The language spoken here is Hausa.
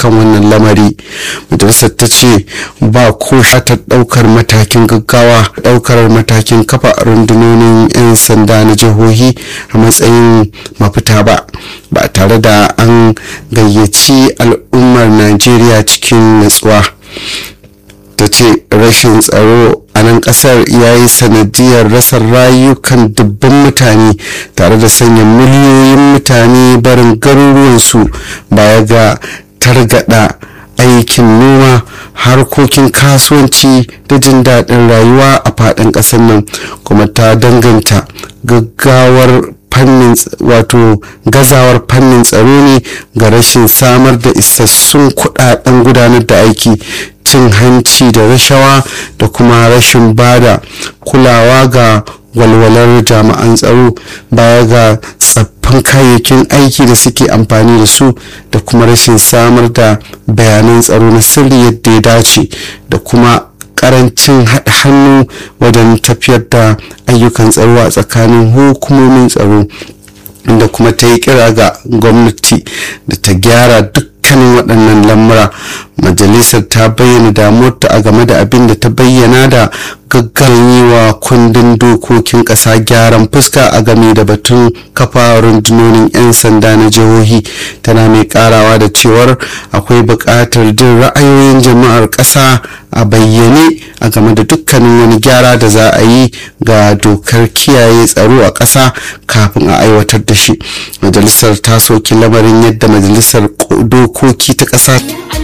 akan wannan lamari. Majalisar ta ce ba ko shatar ɗaukar matakin gaggawa ɗaukar matakin kafa rundunonin 'yan sanda na jihohi a matsayin mafita ba tare da an gayyaci al'ummar Najeriya cikin natsuwa. Ta ce rashin tsaro a nan kasar ya yi sanadiyar rasa rayukan dubban mutane tare da sanya miliyoyin mutane barin garuruwansu baya ga targada aikin noma, harkokin kasuwanci da jin daɗin rayuwa a faɗin ƙasar nan. Kuma ta danganta gazawar fannin tsaro ne ga rashin samar da isassun kuɗaɗen gudanar da aiki, cin hanci da rashawa da kuma rashin bada kulawa ga walwalar jami'an tsaro baya ga tsaffin kayayyakin aiki da suke amfani da su da kuma rashin samar da bayanan tsaro na sirri yadda ya dace da kuma karancin haɗa hannu wajen tafiyar da ayyukan tsaro a tsakanin hukumomin tsaro, da kuma ta yi kira ga gwamnati da ta gyara dukkanin waɗannan lamura. Majalisar ta bayyana damuwarta a game da abin da ta bayyana da gaggawan yi wa kundin dokokin ƙasa gyaran fuska a game da batun kafa rundunonin 'yan sanda na jihohi. Tana mai karawa da cewar akwai buƙatar jin ra'ayoyin jama'ar ƙasa a bayyane a game da dukkanin wani gyara da za a yi ga dokar kiyaye tsaro a ƙasa kafin a aiwatar da shi. Majalisar ta soki lamarin yadda majalisar dokoki ta ƙasa